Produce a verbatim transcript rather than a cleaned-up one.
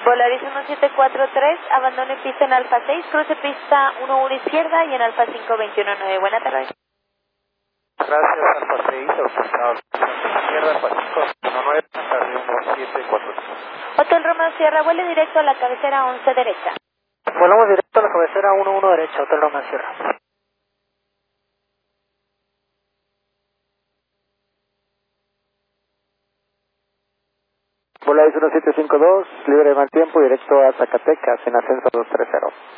Volaris uno siete cuatro tres, abandone pista en Alfa seis, cruce pista uno uno izquierda y en Alfa cinco veintiuno nueve. Buena tarde. Gracias, Alfa seis, autorizado. Izquierda, Alfa cinco uno nueve, tarde uno siete cuatro cinco. Hotel Romeo Sierra, vuele directo a la cabecera once derecha. Volamos directo a la cabecera uno uno derecha, Hotel Romeo Sierra. Volaris uno siete cinco dos, libre de mal tiempo, directo a Zacatecas en ascenso dos tres cero.